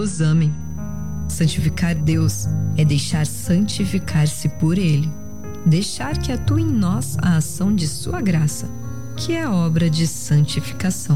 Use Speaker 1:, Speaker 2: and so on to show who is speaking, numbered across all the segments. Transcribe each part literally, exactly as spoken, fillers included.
Speaker 1: vos amem. Santificar Deus é deixar santificar-se por Ele. Deixar que atue em nós a ação de sua graça, que é a obra de santificação.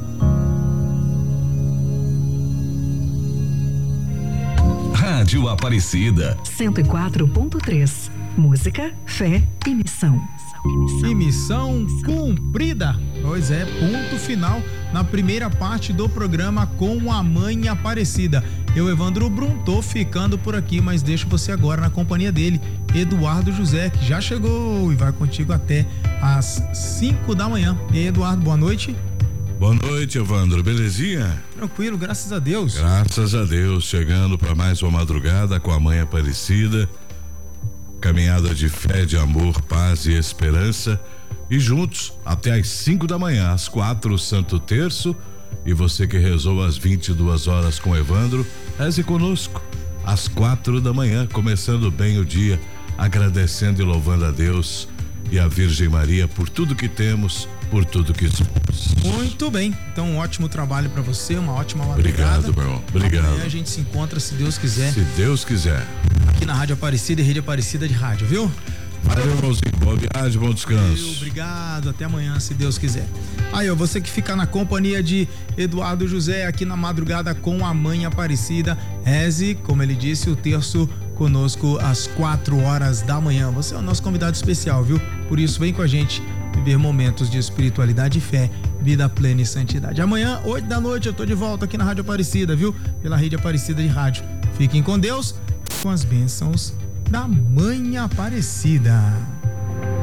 Speaker 2: Rádio Aparecida
Speaker 3: cento e quatro ponto três. Música, fé e missão.
Speaker 4: E missão cumprida. Pois é, ponto final na primeira parte do programa com a Mãe Aparecida. Eu, Evandro Brum, tô ficando por aqui, mas deixo você agora na companhia dele, Eduardo José, que já chegou e vai contigo até às cinco da manhã. E aí, Eduardo, boa noite.
Speaker 5: Boa noite, Evandro, belezinha?
Speaker 4: Tranquilo, graças a Deus.
Speaker 5: Graças a Deus, chegando para mais uma madrugada com a Mãe Aparecida. Caminhada de fé, de amor, paz e esperança. E juntos, até às cinco da manhã, às quatro, o Santo Terço. E você que rezou às vinte e duas horas com Evandro, reze conosco. Às quatro da manhã, começando bem o dia, agradecendo e louvando a Deus e a Virgem Maria por tudo que temos, por tudo que somos.
Speaker 4: Muito bem, então um ótimo trabalho para você, uma ótima madrugada.
Speaker 5: Obrigado, meu irmão. Obrigado.
Speaker 4: Amanhã a gente se encontra, se Deus quiser.
Speaker 5: Se Deus quiser.
Speaker 4: Aqui na Rádio Aparecida e Rede Aparecida de Rádio, viu?
Speaker 5: Valeu, irmãozinho. Boa viagem, bom descanso.
Speaker 4: Valeu, obrigado. Até amanhã, se Deus quiser. Aí, ó, você que fica na companhia de Eduardo José aqui na madrugada com a Mãe Aparecida, reze, como ele disse, o terço conosco às quatro horas da manhã. Você é o nosso convidado especial, viu? Por isso, vem com a gente viver momentos de espiritualidade e fé, vida plena e santidade. Amanhã, oito da noite, eu tô de volta aqui na Rádio Aparecida, viu? Pela Rede Aparecida de Rádio. Fiquem com Deus, com as bênçãos da Mãe Aparecida.